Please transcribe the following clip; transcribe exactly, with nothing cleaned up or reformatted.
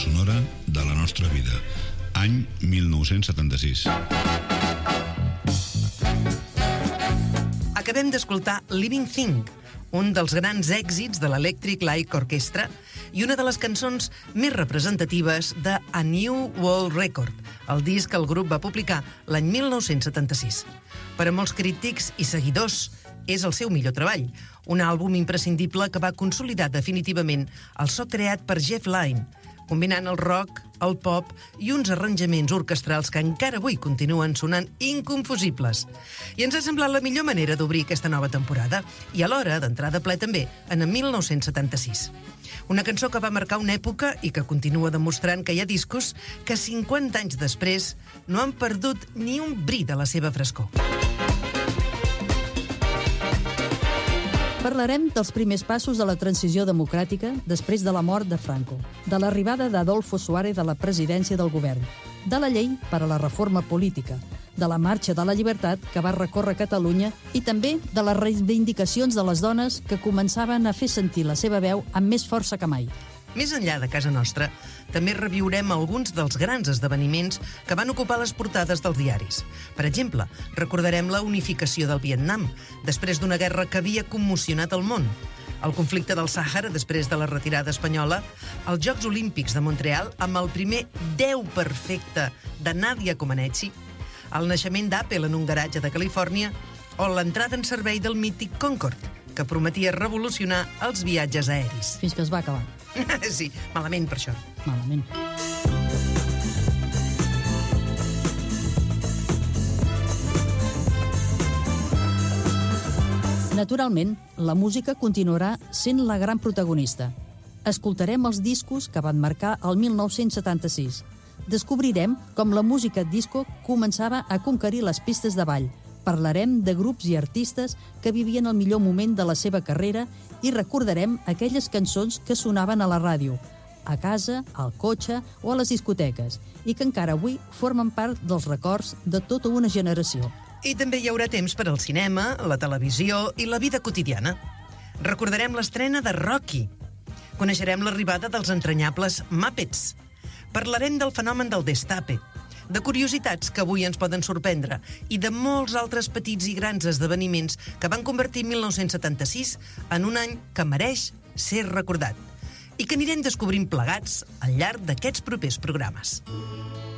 sonora de la nostra vida. Any mil nou-cents setanta-sis. Acabem d'escoltar Living Thing, un dels grans èxits de l'Electric Light Orchestra i una de les cançons més representatives de A New World Record, el disc que el grup va publicar l'any mil nou-cents setanta-sis. Per a molts crítics i seguidors, és el seu millor treball, un àlbum imprescindible que va consolidar definitivament el so creat per Jeff Lynne, combinant el rock, el pop i uns arranjaments orquestrals que encara avui continuen sonant inconfusibles. I ens ha semblat la millor manera d'obrir aquesta nova temporada i alhora d'entrar de ple també en el mil nou-cents setanta-sis. Una cançó que va marcar una època i que continua demostrant que hi ha discos que cinquanta anys després no han perdut ni un bri de la seva frescor. Parlarem dels primers passos de la transició democràtica després de la mort de Franco, de l'arribada d'Adolfo Suárez a la presidència del govern, de la llei per a la reforma política, de la marxa de la llibertat que va recórrer Catalunya i també de les reivindicacions de les dones que començaven a fer sentir la seva veu amb més força que mai. Més enllà de casa nostra, també reviurem alguns dels grans esdeveniments que van ocupar les portades dels diaris. Per exemple, recordarem la unificació del Vietnam, després d'una guerra que havia commocionat el món, el conflicte del Sàhara després de la retirada espanyola, els Jocs Olímpics de Montreal amb el primer deu perfecte de Nadia Comaneci, el naixement d'Apple en un garatge de Califòrnia o l'entrada en servei del mític Concorde, que prometia revolucionar els viatges aeris. Fins que es va acabar. Sí, malament per això. Malament. Naturalment, la música continuarà sent la gran protagonista. Escoltarem els discos que van marcar el mil nou-cents setanta-sis. Descobrirem com la música disco començava a conquerir les pistes de ball. Parlarem de grups i artistes que vivien el millor moment de la seva carrera i recordarem aquelles cançons que sonaven a la ràdio, a casa, al cotxe o a les discoteques, i que encara avui formen part dels records de tota una generació. I també hi haurà temps per al cinema, la televisió i la vida quotidiana. Recordarem l'estrena de Rocky. Coneixerem l'arribada dels entranyables Muppets. Parlarem del fenomen del destape, de curiositats que avui ens poden sorprendre i de molts altres petits i grans esdeveniments que van convertir mil nou-cents setanta-sis en un any que mereix ser recordat i que anirem descobrint plegats al llarg d'aquests propers programes.